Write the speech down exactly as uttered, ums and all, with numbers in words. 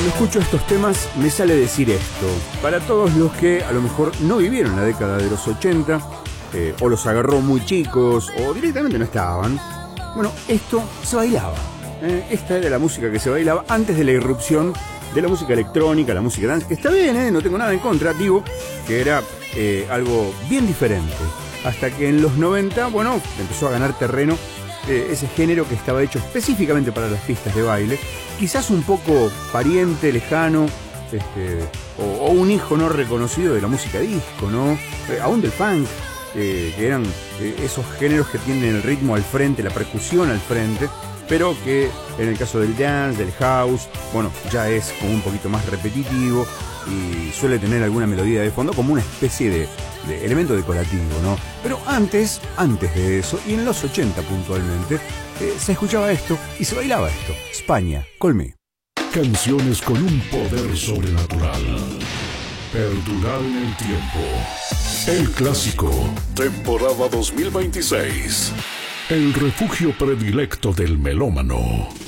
Cuando escucho estos temas me sale decir esto. Para todos los que a lo mejor no vivieron la década de los ochenta, eh, o los agarró muy chicos, o directamente no estaban, bueno, esto se bailaba. Eh, esta era la música que se bailaba antes de la irrupción de la música electrónica, la música dance, que está bien, eh, no tengo nada en contra, digo que era eh, algo bien diferente. Hasta que en los noventa, bueno, empezó a ganar terreno eh, ese género que estaba hecho específicamente para las pistas de baile, quizás un poco pariente, lejano, este, o, o un hijo no reconocido de la música disco, ¿no? Eh, aún del funk, eh, que eran eh, esos géneros que tienen el ritmo al frente, la percusión al frente, pero que en el caso del dance, del house, bueno, ya es como un poquito más repetitivo y suele tener alguna melodía de fondo como una especie de, de elemento decorativo, ¿no? Pero antes, antes de eso, y en los ochenta puntualmente, eh, se escuchaba esto y se bailaba esto. España, Call Me. Canciones con un poder sobrenatural. Perdurar en el tiempo. El clásico, temporada dos mil veintiséis. El refugio predilecto del melómano.